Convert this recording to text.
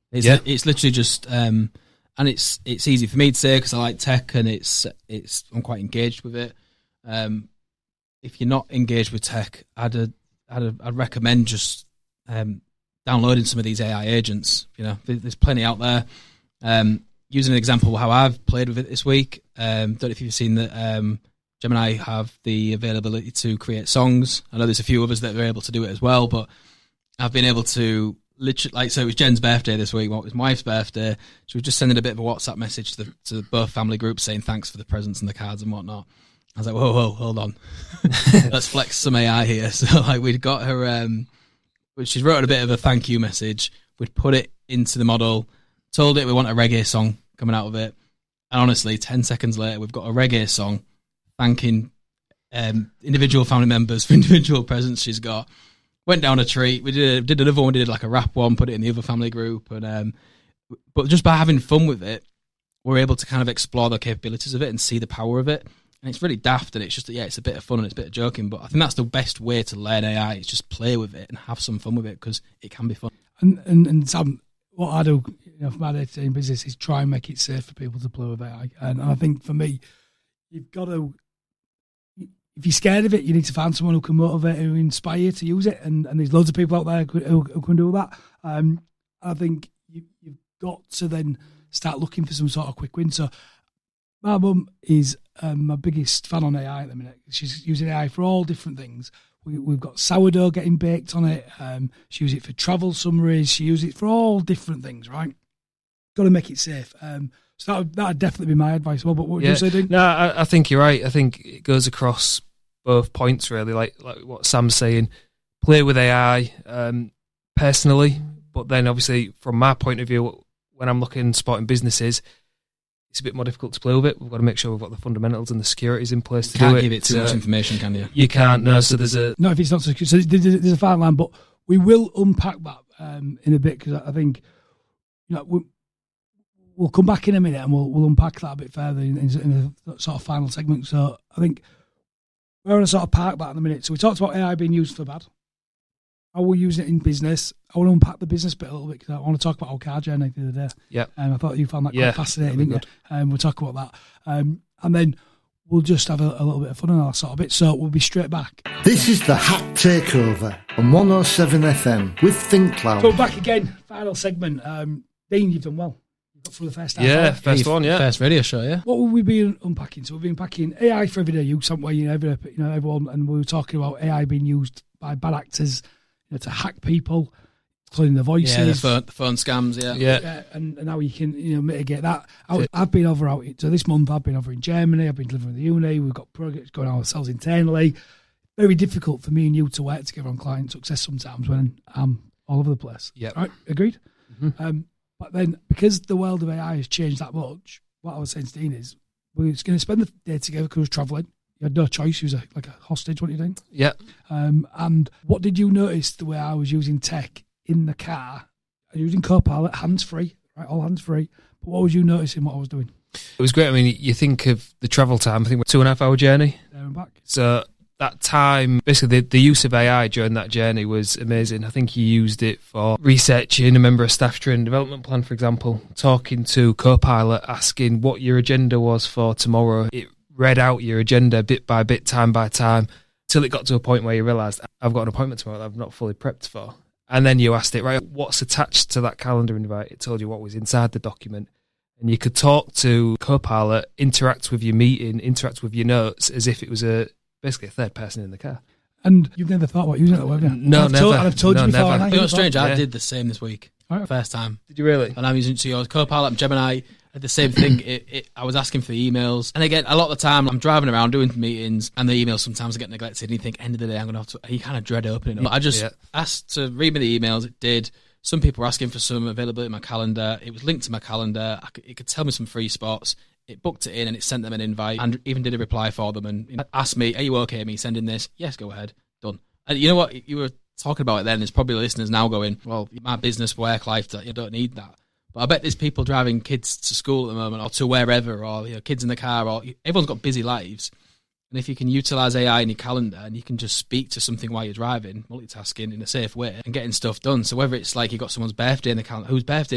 It's literally just, and it's easy for me to say because I like tech and I'm quite engaged with it. If you're not engaged with tech, I'd recommend just downloading some of these AI agents. There's plenty out there. Using an example of how I've played with it this week. Don't know if you've seen that Gemini have the availability to create songs. I know there's a few others that are able to do it as well, but I've been able to literally, so it was Jen's birthday this week. Well, it was my wife's birthday. So we were just sending a bit of a WhatsApp message to both family groups saying thanks for the presents and the cards and whatnot. I was like, whoa, hold on. Let's flex some AI here. So we'd got her, she's wrote a bit of a thank you message. We'd put it into the model, told it we want a reggae song coming out of it. And honestly, 10 seconds later, we've got a reggae song thanking individual family members for individual presents she's got. Went down a treat. We did another one. We did like a rap one, put it in the other family group. And but just by having fun with it, we're able to kind of explore the capabilities of it and see the power of it. And it's really daft, and it's just, it's a bit of fun and it's a bit of joking. But I think that's the best way to learn AI. Is just play with it and have some fun with it because it can be fun. And Sam, what I do for my day-to-day business is try and make it safe for people to play with AI. And I think for me, you've got to, if you're scared of it, you need to find someone who can motivate, who inspire you to use it. And there's loads of people out there who can do that. I think you've got to then start looking for some sort of quick win. So my mum is my biggest fan on AI at the minute. She's using AI for all different things. We've got sourdough getting baked on it. She uses it for travel summaries. She uses it for all different things, right? Got to make it safe. So that'd definitely be my advice. Well, but what would you say, Dean? No, I think you're right. I think it goes across both points, really, like what Sam's saying. Play with AI personally, but then obviously from my point of view, when I'm looking supporting businesses, it's a bit more difficult to play with it. We've got to make sure we've got the fundamentals and the securities in place to do it. You can't give it too much information, can you? You can't, no. So there's a... No, if it's not so... So there's a fine line, but we will unpack that in a bit, because I think we'll come back in a minute and we'll unpack that a bit further in a sort of final segment. So I think we're going to sort of park that in a minute. So we talked about AI being used for bad. How we're using it in business. I want to unpack the business bit a little bit because I want to talk about our car journey the other day. Yeah. I thought you found that quite fascinating, didn't you? We'll talk about that. And then we'll just have a little bit of fun on that sort of bit. So we'll be straight back. This is the Hack Takeover on 107 FM with ThinkCloud. So back again, final segment. Dean, you've done well. You got through the first half. Yeah, first one, yeah. First radio show, yeah. What will we be unpacking? So we've been unpacking AI for everyday use, somewhere, everyone, and we were talking about AI being used by bad actors, to hack people, including the voices. Yeah, the phone scams, yeah. And how you can, mitigate that. I've been over out, so this month I've been over in Germany, I've been delivering the uni, we've got projects going on ourselves internally. Very difficult for me and you to work together on client success sometimes when I'm all over the place. Yeah. Right, agreed? Mm-hmm. But then, because the world of AI has changed that much, what I was saying to Dean is, we're going to spend the day together because we're travelling. You had no choice. You was like a hostage, what do you think? Yeah. And what did you notice the way I was using tech in the car? I was using Copilot, hands-free, right? All hands-free. But what was you noticing what I was doing? It was great. I mean, you think of the travel time, I think we're 2.5 hour journey. There and back. So that time, basically the use of AI during that journey was amazing. I think you used it for researching a member of staff training development plan, for example, talking to Copilot, asking what your agenda was for tomorrow. It read out your agenda bit by bit, time by time, till it got to a point where you realised, I've got an appointment tomorrow that I've not fully prepped for. And then you asked it, right, what's attached to that calendar invite? It told you what was inside the document. And you could talk to Copilot, interact with your meeting, interact with your notes as if it was basically a third person in the car. And you've never thought about using it, have you? No, never. I've told you before. You know what's strange? I did the same this week. Right. First time. Did you really? And I'm using Copilot and Gemini. The same thing. I was asking for the emails, and again, a lot of the time I'm driving around doing meetings, and the emails sometimes get neglected. And you think, end of the day, I'm going to have to. You kind of dread opening it. But I just asked to read me the emails. It did. Some people were asking for some availability in my calendar. It was linked to my calendar. It could tell me some free spots. It booked it in, and it sent them an invite, and even did a reply for them, and asked me, "Are you okay? Me sending this? Yes, go ahead. Done." And you know what? You were talking about it then. There's probably listeners now going, "Well, my business, work life, you don't need that." But I bet there's people driving kids to school at the moment or to wherever, or kids in the car, or everyone's got busy lives. And if you can utilise AI in your calendar and you can just speak to something while you're driving, multitasking in a safe way and getting stuff done. So whether it's like you got someone's birthday in the calendar, whose birthday